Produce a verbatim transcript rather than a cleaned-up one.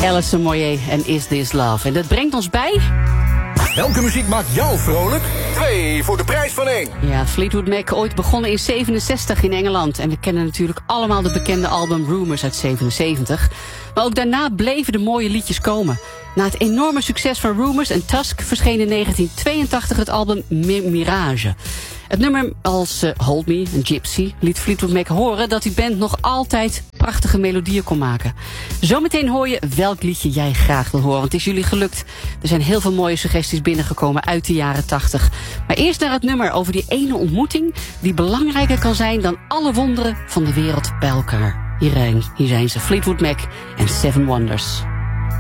Alison Moyet en Is This Love. En dat brengt ons bij... Welke muziek maakt jou vrolijk? Twee voor de prijs van één. Ja, Fleetwood Mac, ooit begonnen in zevenenzestig in Engeland. En we kennen natuurlijk allemaal de bekende album Rumours uit zevenenzeventig. Maar ook daarna bleven de mooie liedjes komen. Na het enorme succes van Rumours en Tusk verscheen in negentien tweeëntachtig het album Mirage. Het nummer als uh, Hold Me en Gypsy liet Fleetwood Mac horen dat die band nog altijd prachtige melodieën kon maken. Zometeen hoor je welk liedje jij graag wil horen, want het is jullie gelukt. Er zijn heel veel mooie suggesties binnengekomen uit de jaren tachtig. Maar eerst naar het nummer over die ene ontmoeting die belangrijker kan zijn dan alle wonderen van de wereld bij elkaar. Hier zijn, hier zijn ze, Fleetwood Mac en Seven Wonders.